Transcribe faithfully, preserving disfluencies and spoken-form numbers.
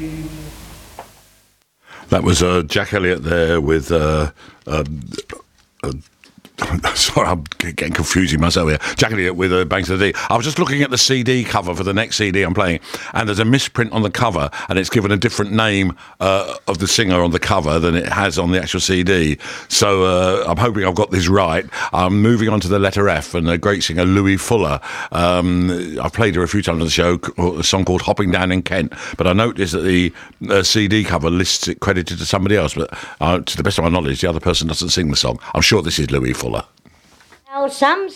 That was uh, Jack Elliott there with... Uh, uh, uh, Sorry, I'm getting confusing myself here. Jack Elliott with uh, Banks of the D. I was just looking at the C D cover for the next C D I'm playing, and there's a misprint on the cover, and it's given a different name uh, of the singer on the cover than it has on the actual C D. So uh, I'm hoping I've got this right. I'm moving on to the letter F, and a great singer, Louis Fuller. Um, I've played her a few times on the show, a song called Hopping Down in Kent, but I noticed that the uh, C D cover lists it credited to somebody else, but uh, to the best of my knowledge, the other person doesn't sing the song. I'm sure this is Louis Fuller. Well, some